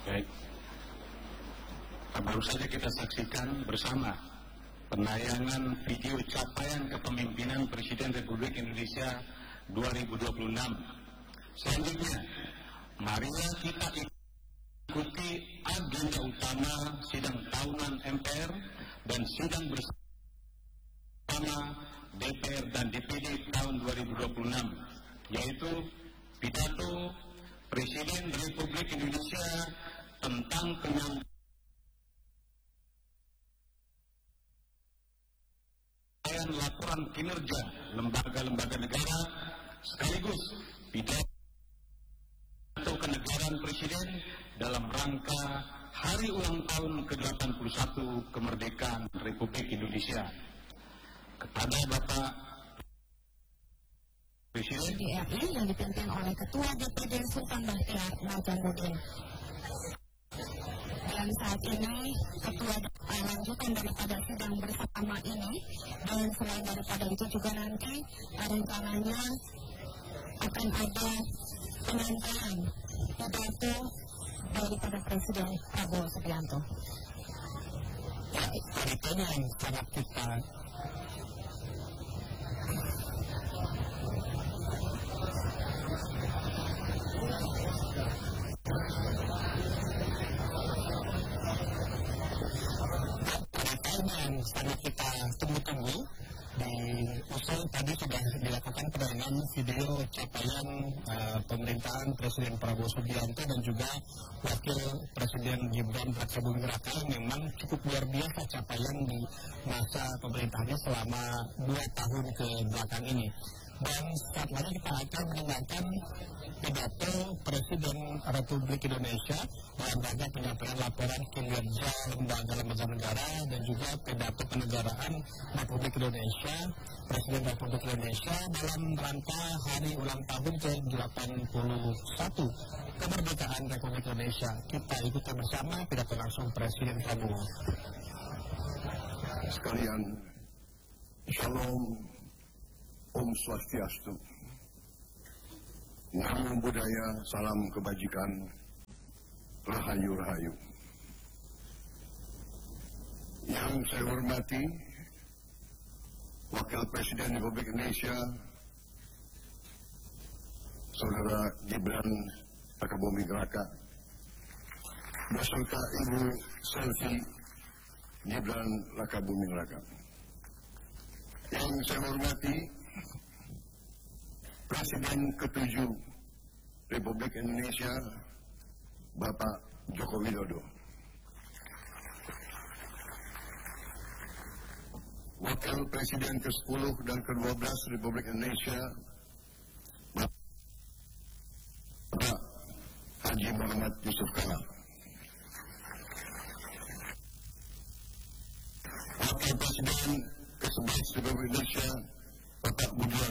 Baik. Baru saja kita saksikan bersama penayangan video capaian kepemimpinan Presiden Republik Indonesia 2026. Selanjutnya, mari kita ikuti agenda utama sidang tahunan MPR dan sidang bersama DPR dan DPD tahun 2026, yaitu pidato Presiden Republik Indonesia tentang penyampaian laporan kinerja lembaga-lembaga negara sekaligus pidato kenegaraan Presiden dalam rangka Hari Ulang Tahun ke-81 Kemerdekaan Republik Indonesia. Kepada Bapak Presiden RI yang dipimpin oleh Ketua DPD Sultan Bahtiar Najamuddin. Dan saat ini Ketua lanjutan daripada sidang bersama ini, dan selain daripada itu juga nanti rencananya akan ada penyampaian pidato daripada Presiden Prabowo Subianto. Itu yang sangat kita tunggu-tunggu. Di usul tadi sudah dilakukan penayangan video capaian pemerintahan Presiden Prabowo Subianto dan juga Wakil Presiden Gibran Rakabuming Raka yang memang cukup luar biasa capaian di masa pemerintahannya selama 2 tahun ke belakang ini. Dan saat lagi kita akan mendengarkan pidato Presiden Republik Indonesia dalam rangka penyampaian laporan kinerja lembaga-lembaga negara dan juga pidato kenegaraan Republik Indonesia, Presiden Republik Indonesia dalam rangka Hari Ulang Tahun ke-81 Kemerdekaan Republik Indonesia. Kita ikuti bersama pidato langsung Presiden Prabowo. Sekalian, Shalom, Om Swastiastu. Namo Buddhaya, salam kebajikan, rahayu rahayu. Yang saya hormati Wakil Presiden Republik Indonesia, Saudara Gibran Rakabuming Raka, beserta Ibu Selvi Gibran Rakabuming Raka. Yang saya hormati Presiden ke-7 Republik Indonesia, Bapak Joko Widodo. Wakil Presiden ke-10 dan ke-12 Republik Indonesia, Bapak Haji Muhammad Yusuf Kala. Wakil Presiden ke-11 Republik Indonesia, Bapak Budi